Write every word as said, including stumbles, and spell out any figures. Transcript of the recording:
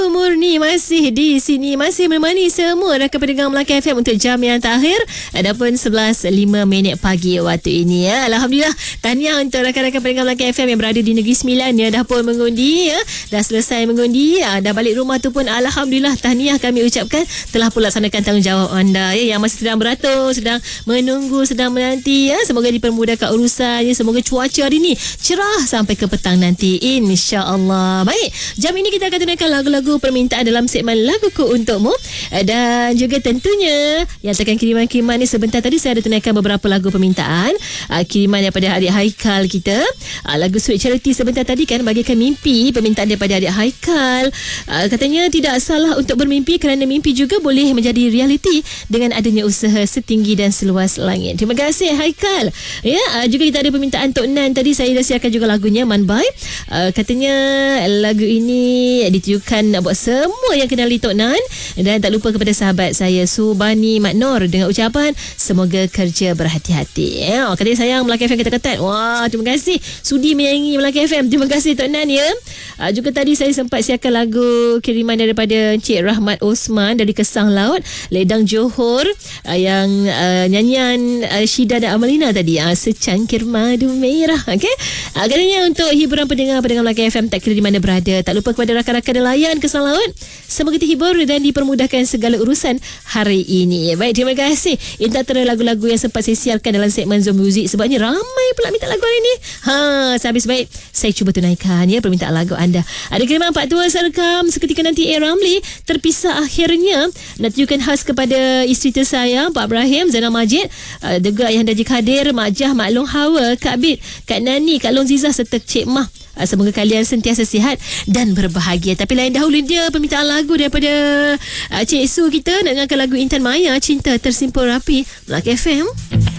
Murni masih di sini, masih menemani semua rakan pendengar Melaka F M untuk jam yang terakhir. Adapun sebelas lima minit pagi waktu ini ya. Alhamdulillah, tahniah untuk rakan-rakan pendengar Melaka F M yang berada di Negeri Sembilan ya, dah pun mengundi ya, dah selesai mengundi ya, dah balik rumah tu pun alhamdulillah tahniah kami ucapkan telah pun laksanakan tanggungjawab anda ya, yang masih sedang beratur, sedang menunggu, sedang menanti ya. Semoga dipermudahkan urusannya, semoga cuaca hari ni cerah sampai ke petang nanti insya-Allah. Baik, jam ini kita akan tunaikan lagu-lagu permintaan dalam segmen Laguku Untukmu, dan juga tentunya yang tekan kiriman-kiriman ni. Sebentar tadi saya ada tunaikan beberapa lagu permintaan uh, kiriman daripada adik Haikal kita, uh, lagu Sweet Charity sebentar tadi kan, bagikan mimpi, permintaan daripada adik Haikal. Uh, katanya tidak salah untuk bermimpi kerana mimpi juga boleh menjadi realiti dengan adanya usaha setinggi dan seluas langit. Terima kasih Haikal ya. Uh, juga kita ada permintaan Tok Nan tadi, saya dah siarkan juga lagunya Man Bai. Uh, katanya lagu ini ditujukan buat semua yang kenali Tok Nan, dan tak lupa kepada sahabat saya Subani Mak Nor dengan ucapan semoga kerja berhati-hati ya. Oh, katanya sayang Melaka F M kata-kata. Wah, terima kasih sudi menyayangi Melaka F M. Terima kasih Tok Nan ya. Uh, juga tadi saya sempat siarkan lagu kiriman daripada Encik Rahmat Osman dari Kesang Laut, Ledang Johor, uh, yang uh, nyanyian uh, Syida dan Amalina tadi, uh, secangkir madu merah. Okey, uh, katanya untuk hiburan pendengar-pendengar Melaka F M tak kira di mana berada. Tak lupa kepada rakan-rakan nelayan Kesang Laut, semoga terhibur dan dipermudahkan segala urusan hari ini. Baik, terima kasih. Ini antara lagu-lagu yang sempat saya siarkan dalam segmen Zoom Music, sebabnya ramai pula minta lagu hari ini. Ha, sehabis baik saya cuba tunaikan ya permintaan lagu anda. Ada kiriman Pak Tua Serkam, seketika nanti A. Ramli terpisah akhirnya, nak tunjukkan khas kepada isteri tersayang Pak Ibrahim Zainal Majid, uh, juga Ayah Haji Khadir, Mak Jah, Mak Long Hawa, Kak Bit, Kak Nani, Kak Long Zizah serta Cik Mah. Semoga kalian sentiasa sihat dan berbahagia. Tapi lain dahulu dia permintaan lagu daripada uh, Cik Su kita, nak dengarkan lagu Intan Maya, Cinta Tersimpul Rapi, Melaka F M.